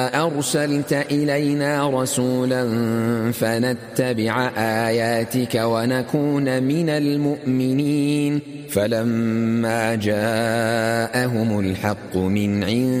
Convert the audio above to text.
أرسلت إلينا رسولا فنتبع آياتك ونكون من المؤمنين فلما جاءهم الحق من عند